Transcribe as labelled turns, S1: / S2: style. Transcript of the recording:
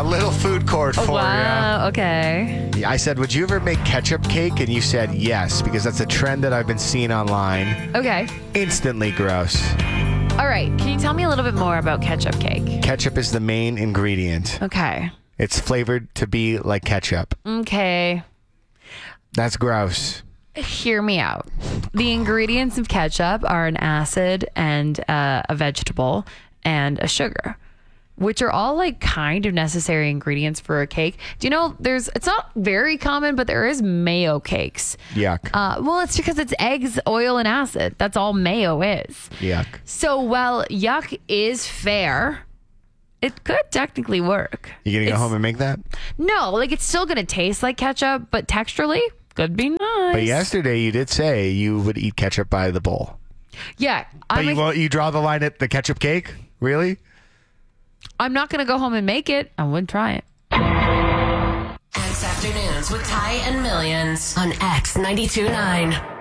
S1: A little food court for
S2: Wow. Okay.
S1: you. I said, would you ever make ketchup cake? And you said yes, because that's a trend that I've been seeing online.
S2: Okay.
S1: Instantly gross.
S2: All right. Can you tell me a little bit more about ketchup cake?
S1: Ketchup is the main ingredient.
S2: Okay.
S1: It's flavored to be like ketchup.
S2: Okay.
S1: That's gross.
S2: Hear me out. The ingredients of ketchup are an acid and a vegetable and a sugar, which are all like kind of necessary ingredients for a cake. Do you know it's not very common, but there is mayo cakes.
S1: Yuck.
S2: Well, it's because it's eggs, oil, and acid. That's all mayo is.
S1: Yuck.
S2: So while yuck is fair, it could technically work.
S1: You gonna go home and make that?
S2: No, like it's still gonna taste like ketchup, but texturally could be nice.
S1: But yesterday you did say you would eat ketchup by the bowl.
S2: Yeah.
S1: But you draw the line at the ketchup cake? Really?
S2: I'm not gonna go home and make it. I would try it.
S3: X Afternoons with Ty and Millions on X 92.9.